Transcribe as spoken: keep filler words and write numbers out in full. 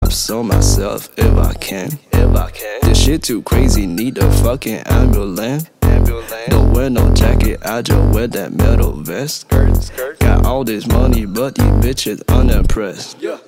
cops on myself if I can. If I can. This shit too crazy, need a fucking ambulance. Ambulance. Don't wear no jacket, I just wear that metal vest. Skirt, skirt. Got all this money, but these bitches unimpressed. Yeah.